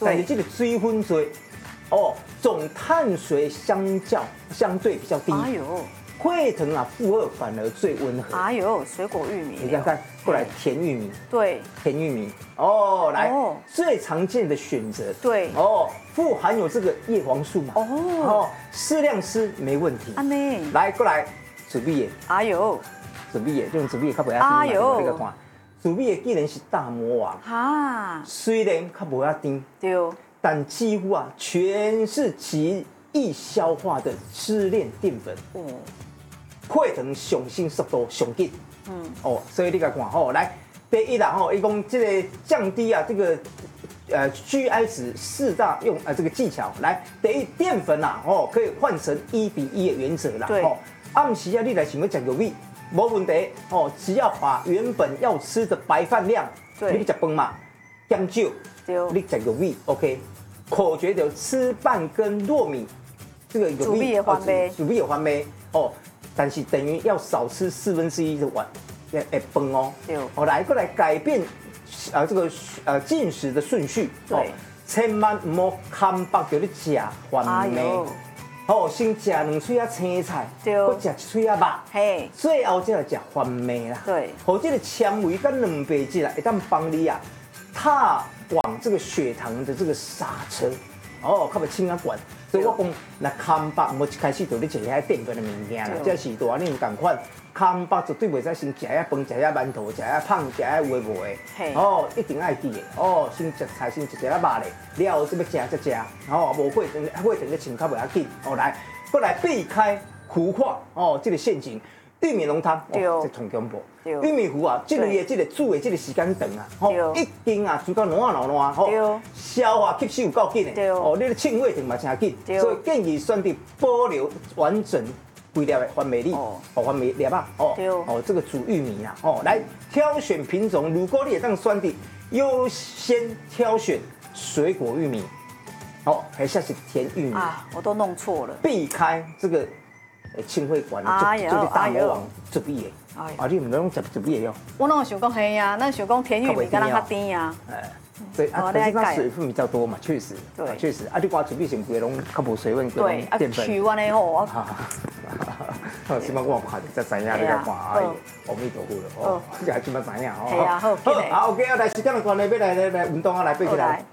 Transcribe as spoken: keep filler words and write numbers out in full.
但是这个水分多，哦，总碳水相较相对比较低。 哎呦， 惠腾啊，负二反而最温和。 哎呦，水果玉米， 你看看，过来甜玉米， 对， 甜玉米哦，来哦最常见的选择， 对， 哦，富含有这个叶黄素嘛， 哦， 哦，适量吃没问题。 安内， 来过来，主碧叶， 哎呦， 主碧叶，用主碧叶较不要甜嘛， 哎呦这个看，主碧叶既然是大魔王， 哈， 虽然较不要甜， 对， 但几乎啊全是极易消化的支链淀粉。 哦， 惠腾上升速度上紧， 嗯， 哦，所以你来看吼，来第一啦吼，伊讲这个降低啊这个呃 G I 值四大用啊、呃、这个技巧，来第一淀粉啦哦可以换成一比一的原则啦， 对， 哦，暗时啊你来想要食肉米，没问题哦，只要把原本要吃的白饭量， 对你食饭嘛减少， 对， 你食肉米 OK， 口诀就吃半根糯米，这个煮米的番麦， 煮米的番麦哦。但是等于要少吃四分之一的碗，诶诶饭哦。 对。 哦，来过来改变，呃这个呃进食的顺序。 对。 千万唔好空白就咧食番麦。哦，先食两喙啊青菜， 对。 搁食一喙啊肉。 嘿。 最后才来食番麦啦。 对。 好，这个纤维跟蛋白质啊，会当帮你啊踏往这个血糖的这个刹车。哦，较袂轻啊管。所以我讲，那空白无一开始就咧食遐淀粉的物件啦，这是大你有共款，空白绝对袂使先食遐饭、食遐馒头、食遐胖、食遐有诶无诶。哦，一定爱记的。哦，先食菜，先食一下肉咧，了后再要食再食。哦，无过等过等个穿较袂要紧。哦，来，过来避开糊化哦，这个陷阱。玉米浓汤，哦，这重恐怖。玉米糊啊，这个的这个煮的这个时间长啊，吼，一斤啊煮到软软软，吼，消化吸收有够紧的，哦，你的称味长嘛真紧，所以建议选择保留完整规粒的番麦粒，哦，番麦粒啊，哦，哦，这个煮玉米啊，哦，来挑选品种，如果你也当选的，优先挑选水果玉米，哦，还是是甜玉米啊，我都弄错了， 避开这个。清血管就就是大魔王做米的，啊，你唔能食做米的哟。 我拢想讲嘿呀，那想讲甜玉米敢若较甜呀。哎， 对啊，可是它水分比较多嘛，确实，对，确实。啊，你讲做米上贵拢较无水分， 对，啊，取完了后， 好，起码我看才知影你来看，哎，阿弥陀佛了，哦，这还起码知影哦。 系啊，好， 好，好 ，OK， 啊，来时间的关系，要来来来运动啊，来背起来。